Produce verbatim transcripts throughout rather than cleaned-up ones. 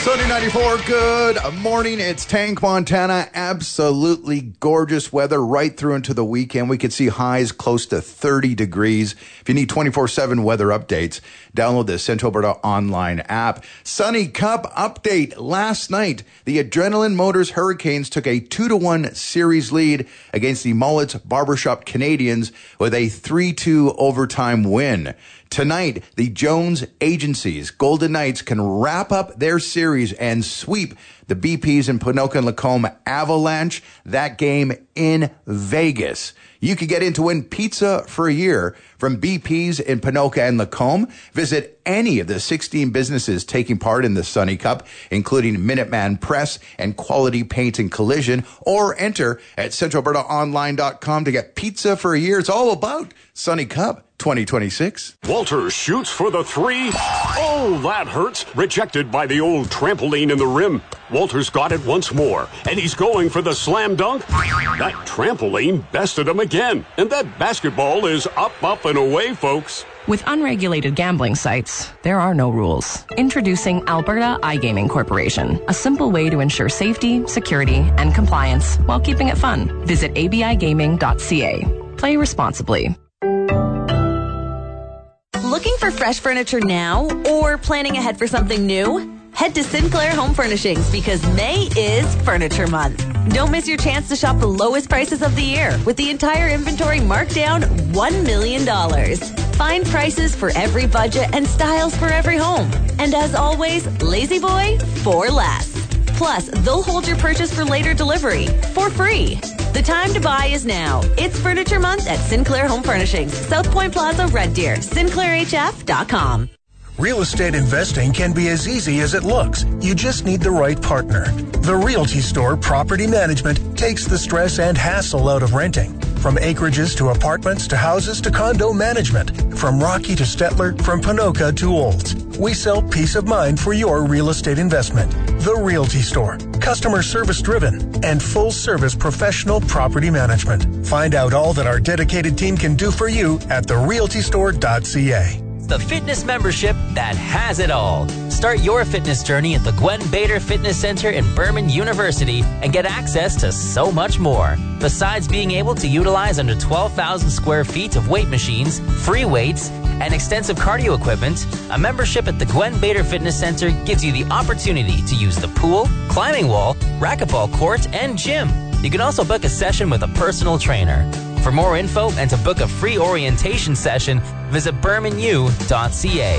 Sunny ninety-four, good morning. It's Tank, Montana. Absolutely gorgeous weather right through into the weekend. We could see highs close to thirty degrees. If you need twenty-four seven weather updates, download the Central Alberta online app. Sunny Cup update. Last night, the Adrenaline Motors Hurricanes took a two to one series lead against the Mullets Barbershop Canadians with a three two overtime win. Tonight, the Jones Agencies Golden Knights can wrap up their series and sweep the B Ps in Ponoka and Lacombe Avalanche. That game in Vegas. You could get in to win pizza for a year from B Ps in Ponoka and Lacombe. Visit any of the sixteen businesses taking part in the Sunny Cup, including Minuteman Press and Quality Paint and Collision, or enter at central alberta online dot com to get pizza for a year. It's all about Sunny Cup twenty twenty-six. Walter shoots for the three. Oh, that hurts. Rejected by the old trampoline in the rim. Walter's got it once more, and he's going for the slam dunk. That trampoline bested him again, and that basketball is up, up, and away, folks. With unregulated gambling sites, there are no rules. Introducing Alberta iGaming Corporation, a simple way to ensure safety, security, and compliance while keeping it fun. Visit a b i gaming dot c a. Play responsibly. Looking for fresh furniture now or planning ahead for something new? Head to Sinclair Home Furnishings because May is Furniture Month. Don't miss your chance to shop the lowest prices of the year with the entire inventory marked down one million dollars. Find prices for every budget and styles for every home. And as always, Lazy Boy for less. Plus, they'll hold your purchase for later delivery for free. The time to buy is now. It's Furniture Month at Sinclair Home Furnishings, South Point Plaza, Red Deer, sinclair h f dot com. Real estate investing can be as easy as it looks. You just need the right partner. The Realty Store Property Management takes the stress and hassle out of renting. From acreages to apartments to houses to condo management. From Rocky to Stettler, from Ponoka to Olds. We sell peace of mind for your real estate investment. The Realty Store. Customer service driven and full service professional property management. Find out all that our dedicated team can do for you at the realty store dot c a. The fitness membership that has it all. Start your fitness journey at the Gwen Bader Fitness Center in Berman University and get access to so much more. Besides being able to utilize under twelve thousand square feet of weight machines, free weights, and extensive cardio equipment, a membership at the Gwen Bader Fitness Center gives you the opportunity to use the pool, climbing wall, racquetball court, and gym. You can also book a session with a personal trainer. For more info and to book a free orientation session, visit berman u dot c a.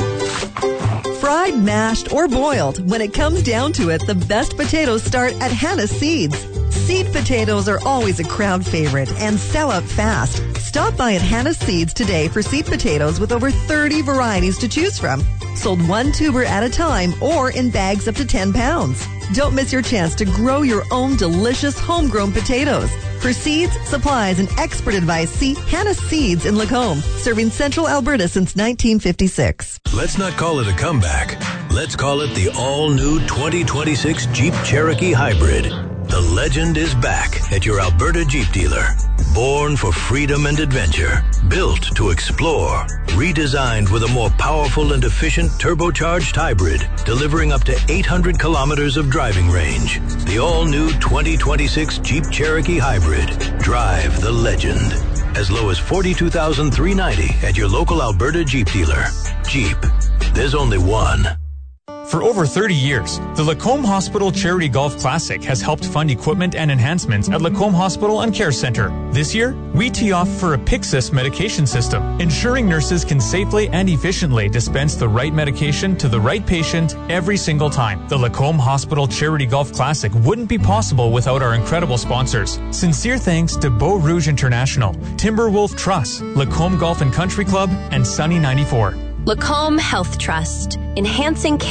Fried, mashed, or boiled, when it comes down to it, the best potatoes start at Hannah Seeds. Seed potatoes are always a crowd favorite and sell out fast. Stop by at Hannah Seeds today for seed potatoes with over thirty varieties to choose from. Sold one tuber at a time or in bags up to ten pounds. Don't miss your chance to grow your own delicious homegrown potatoes. For seeds, supplies, and expert advice, see Hannah Seeds in Lacombe, serving Central Alberta since nineteen fifty-six. Let's not call it a comeback. Let's call it the all-new twenty twenty-six Jeep Cherokee Hybrid. The legend is back at your Alberta Jeep dealer. Born for freedom and adventure, built to explore, redesigned with a more powerful and efficient turbocharged hybrid, delivering up to eight hundred kilometers of driving range. The all-new twenty twenty-six Jeep Cherokee Hybrid. Drive the legend. As low as forty-two thousand three hundred ninety dollars at your local Alberta Jeep dealer. Jeep. There's only one. For over thirty years, the Lacombe Hospital Charity Golf Classic has helped fund equipment and enhancements at Lacombe Hospital and Care Center. This year, we tee off for a Pyxis medication system, ensuring nurses can safely and efficiently dispense the right medication to the right patient every single time. The Lacombe Hospital Charity Golf Classic wouldn't be possible without our incredible sponsors. Sincere thanks to Beau Rouge International, Timberwolf Trust, Lacombe Golf and Country Club, and Sunny ninety-four. Lacombe Health Trust, enhancing